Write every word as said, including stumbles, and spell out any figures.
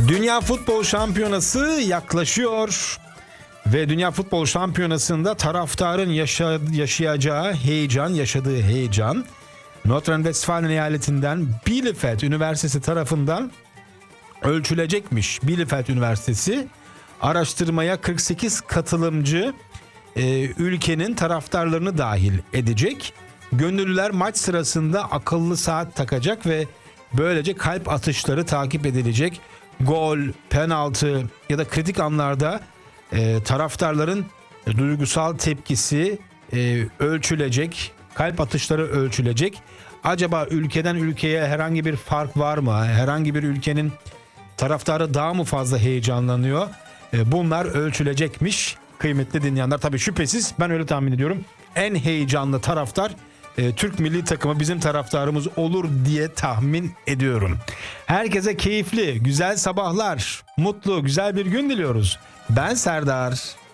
Dünya Futbol Şampiyonası yaklaşıyor ve Dünya Futbol Şampiyonası'nda taraftarın yaşa- yaşayacağı heyecan, yaşadığı heyecan Nordrhein-Westfalen eyaletinden Bielefeld Üniversitesi tarafından ölçülecekmiş. Bielefeld Üniversitesi araştırmaya kırk sekiz katılımcı e, ülkenin taraftarlarını dahil edecek. Gönüllüler maç sırasında akıllı saat takacak ve böylece kalp atışları takip edilecek. Gol, penaltı ya da kritik anlarda e, taraftarların e, duygusal tepkisi e, ölçülecek. Kalp atışları ölçülecek. Acaba ülkeden ülkeye herhangi bir fark var mı? Herhangi bir ülkenin taraftarı daha mı fazla heyecanlanıyor? E, bunlar ölçülecekmiş. Kıymetli dinleyenler, tabii şüphesiz ben öyle tahmin ediyorum. En heyecanlı taraftar e, Türk milli takımı, bizim taraftarımız olur diye tahmin ediyorum. Herkese keyifli, güzel sabahlar, mutlu, güzel bir gün diliyoruz. Ben Serdar.